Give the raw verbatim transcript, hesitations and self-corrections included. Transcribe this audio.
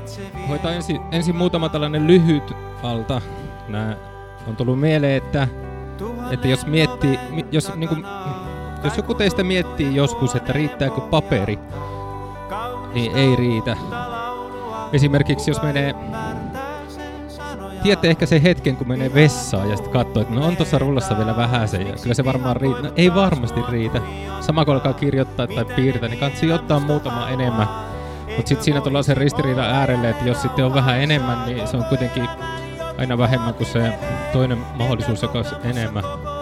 hoitaa ensin, ensin muutama tällainen lyhyt alta. Nää on tullut mieleen, että, että jos miettii, jos, niin kuin, jos joku teistä miettii joskus, että riittääkö paperi, niin ei riitä. Esimerkiksi jos menee, tiedätte ehkä sen hetken, kun menee vessaan ja sitten katsoo, että no on tuossa rullassa vielä vähäsen ja kyllä se varmaan riitä. No ei varmasti riitä. Sama kun alkaa kirjoittaa tai piirtää, niin kannattaa ottaa muutama enemmän. Mutta sitten siinä tullaan sen ristiriidan äärelle, että jos sitten on vähän enemmän, niin se on kuitenkin aina vähemmän kuin se toinen mahdollisuus, joka olisi enemmän.